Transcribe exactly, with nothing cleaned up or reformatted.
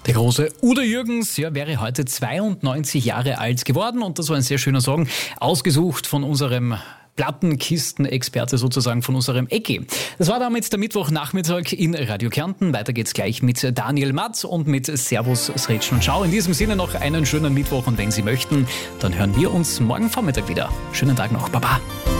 Der große Udo Jürgens ja, wäre heute zweiundneunzig Jahre alt geworden und das war ein sehr schöner Song, ausgesucht von unserem Plattenkisten-Experte sozusagen, von unserem Ecki. Das war damit der Mittwochnachmittag in Radio Kärnten. Weiter geht's gleich mit Daniel Matt und mit Servus, Sretsch und Schau. In diesem Sinne noch einen schönen Mittwoch und wenn Sie möchten, dann hören wir uns morgen Vormittag wieder. Schönen Tag noch. Baba.